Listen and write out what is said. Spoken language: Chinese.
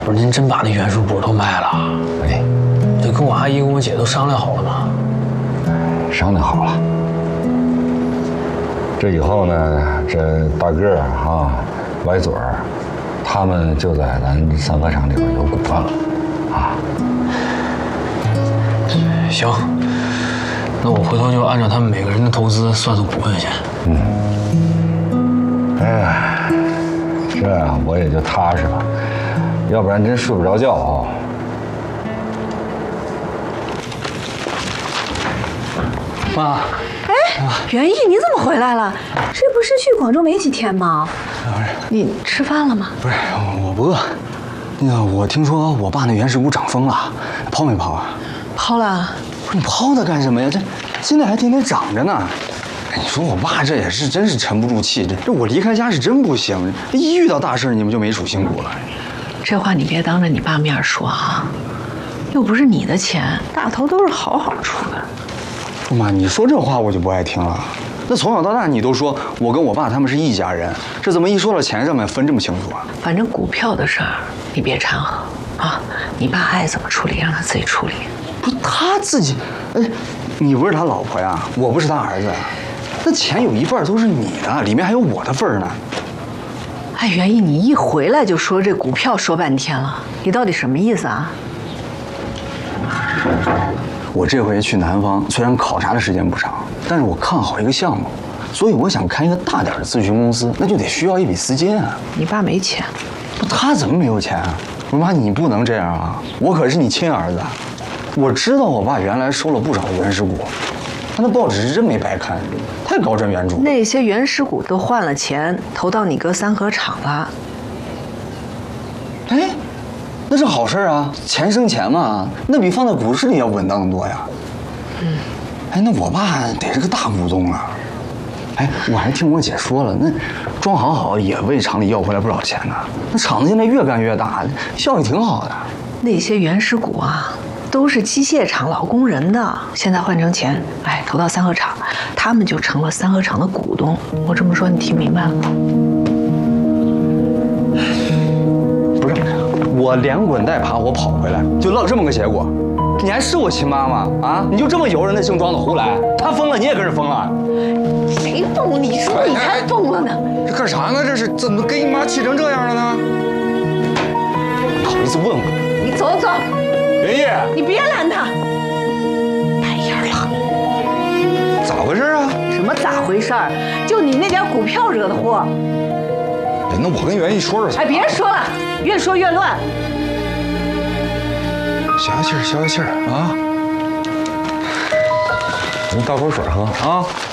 不是您真把那原始股都卖了？ 哎， 这跟我阿姨跟我姐都商量好了吗？ 商量好了。这以后呢，这大个儿啊，歪嘴儿，他们就在咱三合厂里边有股份了，啊。 行，那我回头就按照他们每个人的投资算股份去。 哎，这样我也就踏实了，要不然真睡不着觉啊。 妈， 袁毅，你怎么回来了？这不是去广州没几天吗？你吃饭了吗？ 不是，我不饿。那个，我听说我爸那原始股涨疯了，抛没抛啊？ 抛了。 不是你抛它干什么呀？这现在还天天涨着呢。哎，你说我爸这也是真是沉不住气，这我离开家是真不行，一遇到大事你们就没主心骨了。 这话你别当着你爸面说啊，又不是你的钱，大头都是好好出的。 妈，你说这话我就不爱听了。那从小到大你都说我跟我爸他们是一家人，这怎么一说到钱上面分这么清楚啊？ 反正股票的事儿你别掺和啊，你爸爱怎么处理让他自己处理。 不是他自己，哎，你不是他老婆呀，我不是他儿子，那钱有一半都是你的，里面还有我的份儿呢。 哎，袁毅，你一回来就说这股票说半天了，你到底什么意思啊？ 我这回去南方，虽然考察的时间不长，但是我看好一个项目，所以我想开一个大点的咨询公司，那就得需要一笔资金啊。 你爸没钱？ 不，他怎么没有钱啊？我妈，你不能这样啊！我可是你亲儿子，我知道我爸原来收了不少的原始股，他那报纸是真没白看，太高瞻远瞩。 那些原始股都换了钱，投到你哥三合厂了。 哎，那是好事啊，钱生钱嘛，那比放在股市里要稳当得多呀。哎，那我爸得是个大股东啊。哎，我还听我姐说了，那庄好好也为厂里要回来不少钱呢。那厂子现在越干越大，效益挺好的。 那些原始股啊，都是机械厂老工人的，现在换成钱，哎，投到三合厂，他们就成了三合厂的股东。我这么说你听明白了吗？ 不是，我连滚带爬我跑回来，就落这么个结果。你还是我亲妈吗？啊，你就这么由人的姓庄的胡来？他疯了，你也跟着疯了？ 谁疯？你说你才疯了呢！ 这干啥呢？这是怎么给你妈气成这样了呢？ 你好意思问我？ 你走走。 袁毅， 你别拦他。白眼了。 咋回事啊？ 什么咋回事儿？就你那点股票惹的祸。 哎，那我跟袁毅说说去。 哎，别说了，越说越乱。 消消气儿，消消气儿啊！你倒口水喝啊。